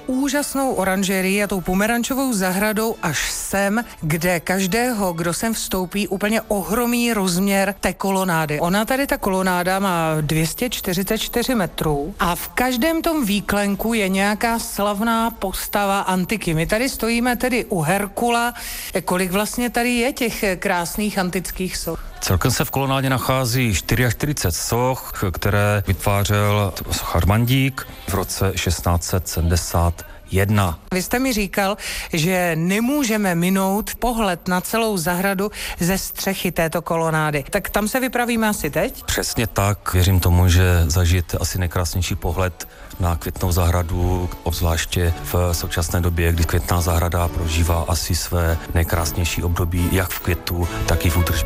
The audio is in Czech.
úžasnou oranžerii a tou pomerančovou zahradou až sem, kde každého, kdo sem vstoupí, úplně ohromí rozměr té kolonády. Ona tady ta kolonáda má 244 metrů a v každém tom výklenku je nějaká slavná postava antiky. My tady stojíme tedy u Herkula. Kolik vlastně tady je těch krásných antických soch? Celkem se v kolonádě nachází 44 soch, které vytvářel sochař Mandík v roce 1671. Vy jste mi říkal, že nemůžeme minout pohled na celou zahradu ze střechy této kolonády. Tak tam se vypravíme asi teď? Přesně tak. Věřím tomu, že zažijete asi nejkrásnější pohled na Květnou zahradu, obzvláště v současné době, kdy Květná zahrada prožívá asi své nejkrásnější období jak v květu, tak i v údržbě.